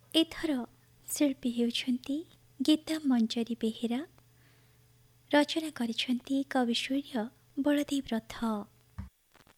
ଏଥର ଶିଳ୍ପୀ ହେଉଛନ୍ତି ଗୀତା ମଞ୍ଜରୀ ବେହେରା। ରଚନା କରିଛନ୍ତି କବିସୂର୍ଯ୍ୟ ବଳଦେବ ରଥ।